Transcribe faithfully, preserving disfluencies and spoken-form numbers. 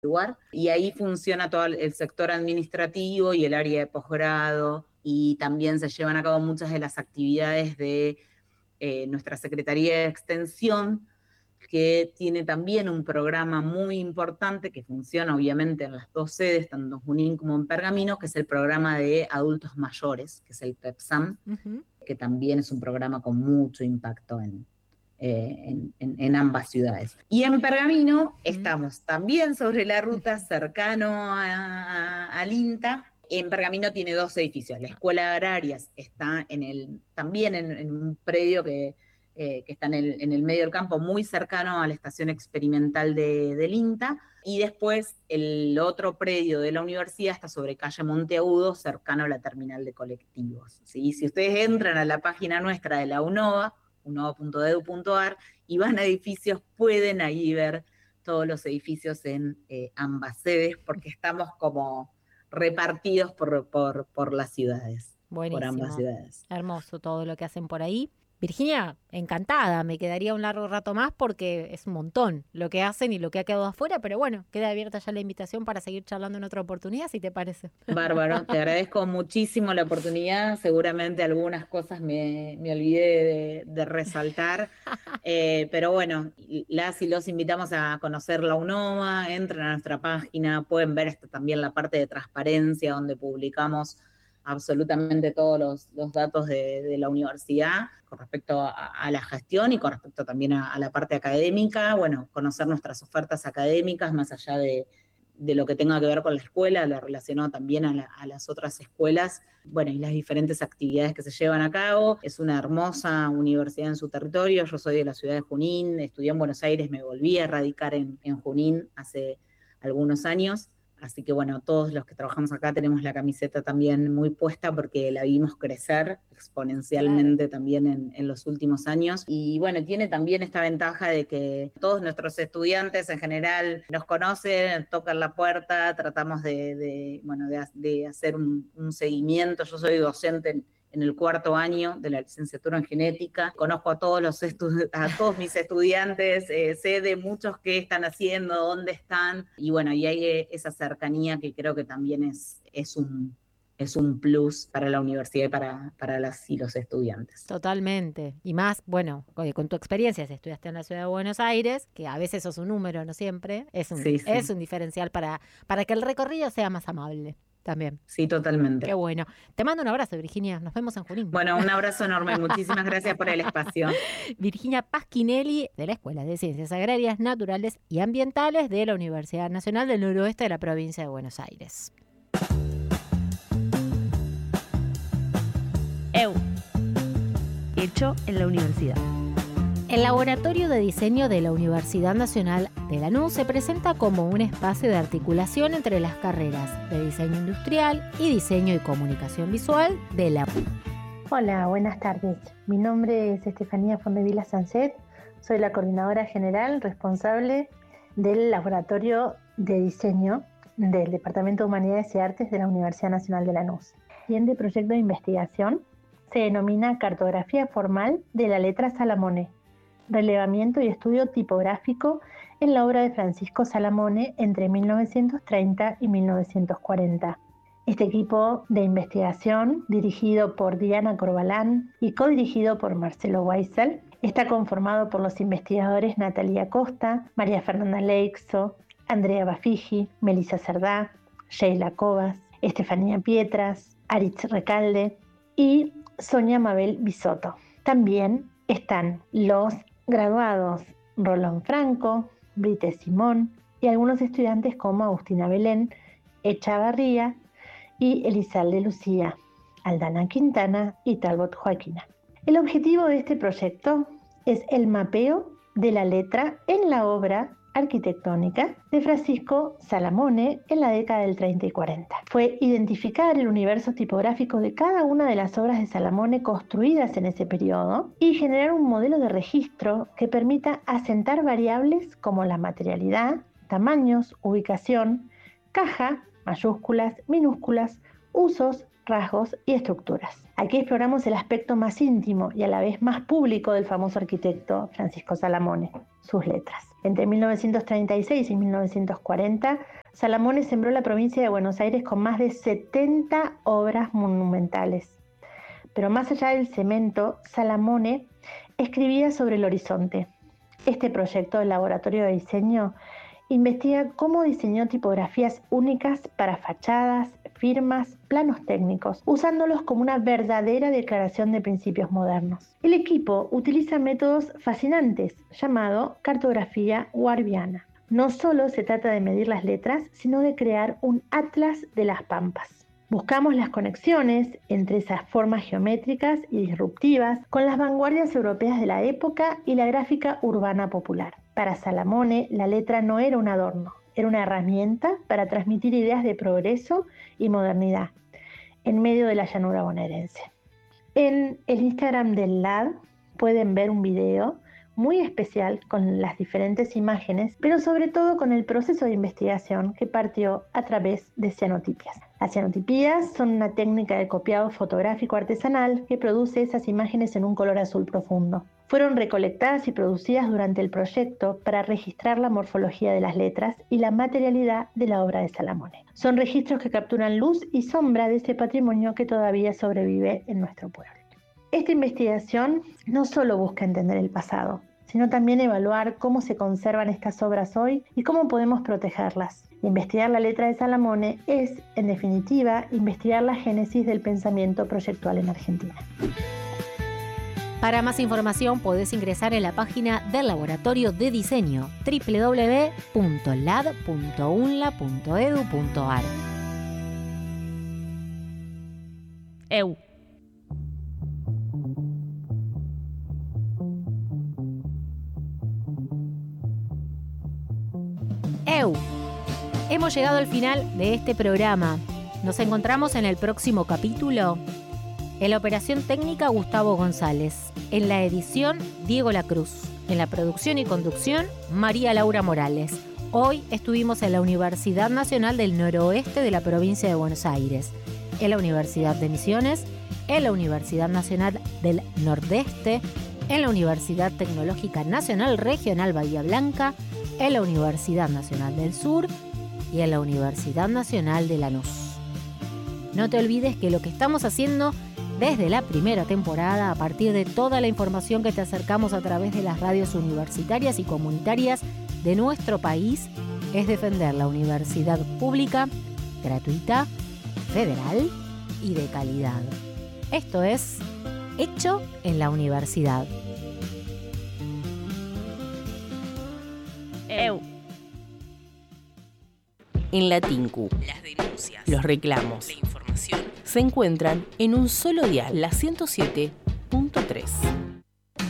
lugar. Y ahí funciona todo el sector administrativo y el área de posgrado, y también se llevan a cabo muchas de las actividades de eh, nuestra Secretaría de Extensión, que tiene también un programa muy importante que funciona obviamente en las dos sedes, tanto en Junín como en Pergamino, que es el programa de adultos mayores, que es el PEPSAM, uh-huh. que también es un programa con mucho impacto en, eh, en, en, en ambas ciudades. Y en Pergamino uh-huh. estamos también sobre la ruta, cercano a, a, al INTA. En Pergamino tiene dos edificios. La Escuela de Agrarias está en el, también en, en un predio que... Eh, que está en el, en el medio del campo, muy cercano a la estación experimental de, del INTA, y después el otro predio de la universidad está sobre calle Monteagudo, cercano a la terminal de colectivos, ¿sí? Si ustedes entran a la página nuestra de la UNOVA, unova punto edu punto ar, y van a edificios, pueden ahí ver todos los edificios en eh, ambas sedes, porque estamos como repartidos por, por, por las ciudades. Buenísimo. Por ambas ciudades. Hermoso todo lo que hacen por ahí. Virginia, encantada, me quedaría un largo rato más porque es un montón lo que hacen y lo que ha quedado afuera, pero bueno, queda abierta ya la invitación para seguir charlando en otra oportunidad, si te parece. Bárbaro, te agradezco muchísimo la oportunidad, seguramente algunas cosas me, me olvidé de, de resaltar, eh, pero bueno, las y los invitamos a conocer la UNOVA, entren a nuestra página, pueden ver esta, también la parte de transparencia donde publicamos absolutamente todos los, los datos de, de la universidad con respecto a, a la gestión y con respecto también a, a la parte académica, bueno, conocer nuestras ofertas académicas más allá de, de lo que tenga que ver con la escuela, lo relacionado también a, la, a las otras escuelas, bueno, y las diferentes actividades que se llevan a cabo. Es una hermosa universidad en su territorio, yo soy de la ciudad de Junín, estudié en Buenos Aires, me volví a radicar en, en Junín hace algunos años. Así que bueno, todos los que trabajamos acá tenemos la camiseta también muy puesta porque la vimos crecer exponencialmente, claro, también en, en los últimos años. Y bueno, tiene también esta ventaja de que todos nuestros estudiantes en general nos conocen, tocan la puerta, tratamos de, de, bueno, de, de hacer un, un seguimiento. Yo soy docente en, en el cuarto año de la licenciatura en genética. Conozco a todos, los estu- a todos mis estudiantes, eh, sé de muchos qué están haciendo, dónde están, y bueno, y hay esa cercanía que creo que también es, es, un, es un plus para la universidad y para, para las y los estudiantes. Totalmente, y más, bueno, con tu experiencia, si estudiaste en la ciudad de Buenos Aires, que a veces sos un número, no siempre, es un, sí, sí. es un diferencial para, para que el recorrido sea más amable. También. Sí, totalmente. Qué bueno. Te mando un abrazo, Virginia. Nos vemos en Junín. Bueno, un abrazo enorme. Muchísimas gracias por el espacio. Virginia Pasquinelli, de la Escuela de Ciencias Agrarias, Naturales y Ambientales de la Universidad Nacional del Noroeste de la provincia de Buenos Aires. E U. Hecho en la universidad. El Laboratorio de Diseño de la Universidad Nacional de Lanús se presenta como un espacio de articulación entre las carreras de Diseño Industrial y Diseño y Comunicación Visual de la U. Hola, buenas tardes. Mi nombre es Estefanía Fondevila Sancet. Soy la coordinadora general responsable del Laboratorio de Diseño del Departamento de Humanidades y Artes de la Universidad Nacional de Lanús. El siguiente proyecto de investigación se denomina Cartografía Formal de la Letra Salamone, relevamiento y estudio tipográfico en la obra de Francisco Salamone entre mil novecientos treinta y mil novecientos cuarenta. Este equipo de investigación, dirigido por Diana Corbalán y codirigido por Marcelo Weissel, está conformado por los investigadores Natalia Costa, María Fernanda Leixo, Andrea Bafigi, Melissa Cerdá, Sheila Cobas, Estefanía Pietras, Aritz Recalde y Sonia Mabel Bisotto. También están los graduados Rolón Franco, Brite Simón y algunos estudiantes como Agustina Belén, Echavarría y Elizalde Lucía, Aldana Quintana y Talbot Joaquina. El objetivo de este proyecto es el mapeo de la letra en la obra arquitectónica de Francisco Salamone en la década del treinta y cuarenta. Fue identificar el universo tipográfico de cada una de las obras de Salamone construidas en ese periodo y generar un modelo de registro que permita asentar variables como la materialidad, tamaños, ubicación, caja, mayúsculas, minúsculas, usos, rasgos y estructuras. Aquí exploramos el aspecto más íntimo y a la vez más público del famoso arquitecto Francisco Salamone, sus letras. Entre mil novecientos treinta y seis y mil novecientos cuarenta, Salamone sembró la provincia de Buenos Aires con más de setenta obras monumentales. Pero más allá del cemento, Salamone escribía sobre el horizonte. Este proyecto del laboratorio de diseño investiga cómo diseñó tipografías únicas para fachadas, firmas, planos técnicos, usándolos como una verdadera declaración de principios modernos. El equipo utiliza métodos fascinantes, llamado cartografía warbiana. No solo se trata de medir las letras, sino de crear un atlas de las pampas. Buscamos las conexiones entre esas formas geométricas y disruptivas con las vanguardias europeas de la época y la gráfica urbana popular. Para Salamone, la letra no era un adorno, era una herramienta para transmitir ideas de progreso y modernidad en medio de la llanura bonaerense. En el Instagram del L A D pueden ver un video muy especial con las diferentes imágenes, pero sobre todo con el proceso de investigación que partió a través de cianotipias. Las cianotipías son una técnica de copiado fotográfico artesanal que produce esas imágenes en un color azul profundo. Fueron recolectadas y producidas durante el proyecto para registrar la morfología de las letras y la materialidad de la obra de Salamone. Son registros que capturan luz y sombra de ese patrimonio que todavía sobrevive en nuestro pueblo. Esta investigación no solo busca entender el pasado, sino también evaluar cómo se conservan estas obras hoy y cómo podemos protegerlas. Investigar la letra de Salamone es, en definitiva, investigar la génesis del pensamiento proyectual en Argentina. Para más información podés ingresar en la página del Laboratorio de Diseño doble u doble u doble u punto l a d punto u n l a punto e d u punto a r. Eu. Eu. Hemos llegado al final de este programa. Nos encontramos en el próximo capítulo. En la operación técnica, Gustavo González. En la edición, Diego Lacruz. En la producción y conducción, María Laura Morales. Hoy estuvimos en la Universidad Nacional del Noroeste de la provincia de Buenos Aires, en la Universidad de Misiones, en la Universidad Nacional del Nordeste, en la Universidad Tecnológica Nacional Regional Bahía Blanca, en la Universidad Nacional del Sur y en la Universidad Nacional de Lanús. No te olvides que lo que estamos haciendo desde la primera temporada, a partir de toda la información que te acercamos a través de las radios universitarias y comunitarias de nuestro país, es defender la universidad pública, gratuita, federal y de calidad. Esto es Hecho en la Universidad. Eu. En la TINCU, Las denuncias, los reclamos, la información se encuentran en un solo dial, la ciento siete punto tres.